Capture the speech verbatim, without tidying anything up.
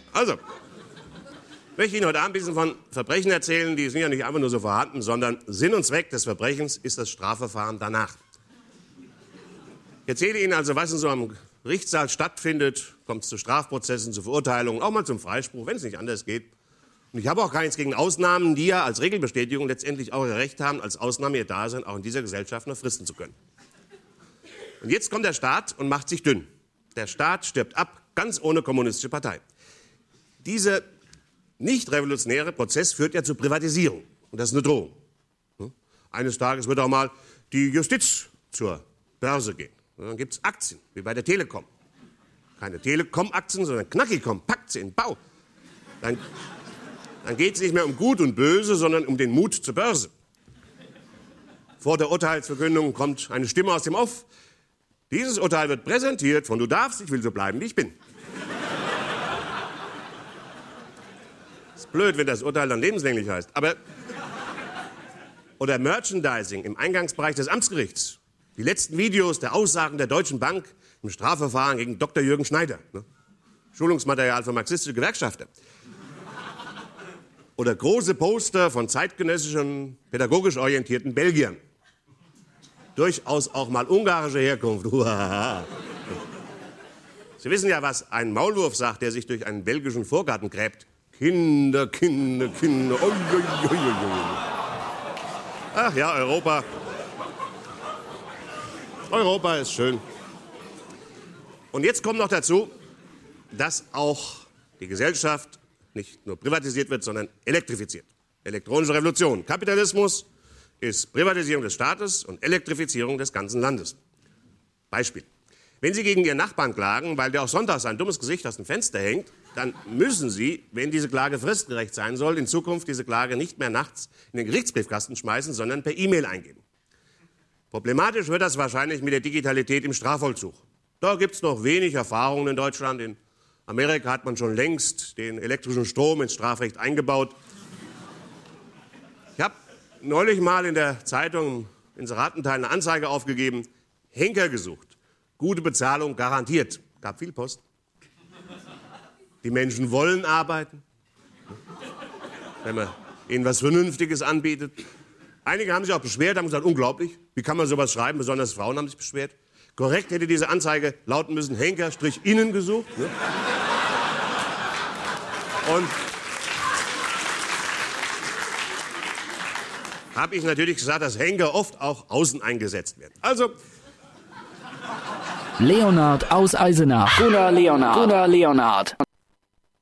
Also, ich möchte Ihnen heute Abend ein bisschen von Verbrechen erzählen. Die sind ja nicht einfach nur so vorhanden, sondern Sinn und Zweck des Verbrechens ist das Strafverfahren danach. Ich erzähle Ihnen also, was in so einem Gerichtssaal stattfindet. Kommt es zu Strafprozessen, zu Verurteilungen, auch mal zum Freispruch, wenn es nicht anders geht. Und ich habe auch gar nichts gegen Ausnahmen, die ja als Regelbestätigung letztendlich auch ihr Recht haben, als Ausnahme ihr Dasein auch in dieser Gesellschaft noch fristen zu können. Und jetzt kommt der Staat und macht sich dünn. Der Staat stirbt ab, ganz ohne kommunistische Partei. Dieser nicht revolutionäre Prozess führt ja zur Privatisierung. Und das ist eine Drohung. Eines Tages wird auch mal die Justiz zur Börse gehen. Und dann gibt es Aktien, wie bei der Telekom. Keine Telekom-Aktien, sondern Knackicom, packt sie in den Bau. Dann, dann geht es nicht mehr um Gut und Böse, sondern um den Mut zur Börse. Vor der Urteilsverkündung kommt eine Stimme aus dem Off. Dieses Urteil wird präsentiert von Du darfst, ich will so bleiben, wie ich bin. Ist blöd, wenn das Urteil dann lebenslänglich heißt. Aber oder Merchandising im Eingangsbereich des Amtsgerichts. Die letzten Videos der Aussagen der Deutschen Bank im Strafverfahren gegen Doktor Jürgen Schneider. Ne? Schulungsmaterial für marxistische Gewerkschafter. Oder große Poster von zeitgenössischen, pädagogisch orientierten Belgiern. Durchaus auch mal ungarische Herkunft. Sie wissen ja, was ein Maulwurf sagt, der sich durch einen belgischen Vorgarten gräbt. Kinder, Kinder, Kinder. Oi, oi, oi, oi. Ach ja, Europa. Europa ist schön. Und jetzt kommt noch dazu, dass auch die Gesellschaft nicht nur privatisiert wird, sondern elektrifiziert. Elektronische Revolution. Kapitalismus ist Privatisierung des Staates und Elektrifizierung des ganzen Landes. Beispiel. Wenn Sie gegen Ihren Nachbarn klagen, weil der auch sonntags ein dummes Gesicht aus dem Fenster hängt, dann müssen Sie, wenn diese Klage fristgerecht sein soll, in Zukunft diese Klage nicht mehr nachts in den Gerichtsbriefkasten schmeißen, sondern per E-Mail eingeben. Problematisch wird das wahrscheinlich mit der Digitalität im Strafvollzug. Da gibt es noch wenig Erfahrungen in Deutschland. In Amerika hat man schon längst den elektrischen Strom ins Strafrecht eingebaut. Ich habe neulich mal in der Zeitung im Inseratenteil eine Anzeige aufgegeben, Henker gesucht. Gute Bezahlung garantiert. Gab viel Post. Die Menschen wollen arbeiten, wenn man ihnen was Vernünftiges anbietet. Einige haben sich auch beschwert, haben gesagt, unglaublich, wie kann man sowas schreiben? Besonders Frauen haben sich beschwert. Korrekt hätte diese Anzeige lauten müssen, Henker Strich innen gesucht. Ne? Und habe ich natürlich gesagt, dass Henker oft auch außen eingesetzt werden. Also Leonhard aus Eisenach. Gunnar Leonhard. Gunnar Leonhard.